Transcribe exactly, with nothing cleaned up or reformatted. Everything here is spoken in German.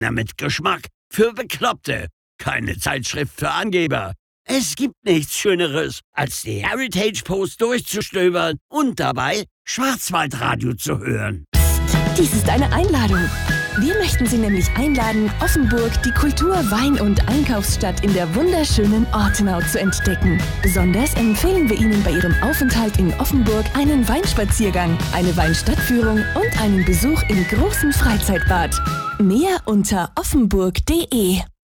mit Geschmack für Bekloppte. Keine Zeitschrift für Angeber. Es gibt nichts Schöneres, als die Heritage Post durchzustöbern und dabei Schwarzwaldradio zu hören. Dies ist eine Einladung. Wir möchten Sie nämlich einladen, Offenburg, die Kultur-, Wein- und Einkaufsstadt in der wunderschönen Ortenau zu entdecken. Besonders empfehlen wir Ihnen bei Ihrem Aufenthalt in Offenburg einen Weinspaziergang, eine Weinstadtführung und einen Besuch im großen Freizeitbad. Mehr unter offenburg punkt de.